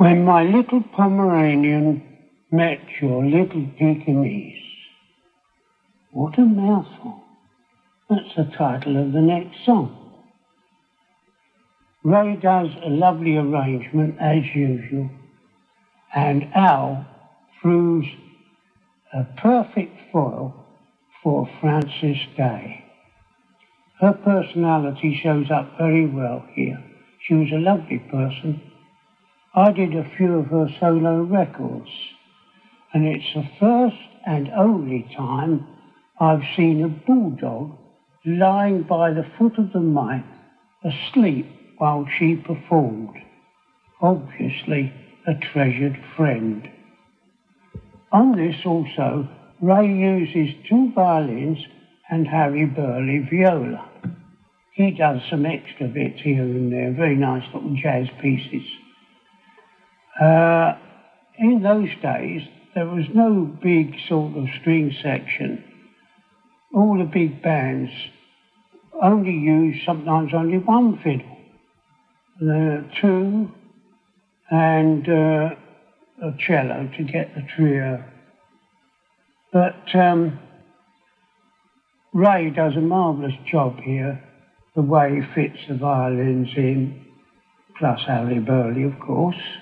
When my little Pomeranian met your little Pekingese. What a mouthful. That's the title of the next song. Ray does a lovely arrangement as usual, and Al proves a perfect foil for Frances Gay. Her personality shows up very well here. She was a lovely person. I did a few of her solo records, and it's the first and only time I've seen a bulldog lying by the foot of the mic, asleep while she performed. Obviously a treasured friend. On this also, Ray uses 2 violins and Harry Burley viola. He does some extra bits here and there, very nice little jazz pieces. In those days, there was no big sort of string section. All the big bands only used sometimes only 1 fiddle, 2 and a cello to get the trio. But Ray does a marvellous job here, the way he fits the violins in, plus Harry Burley, of course.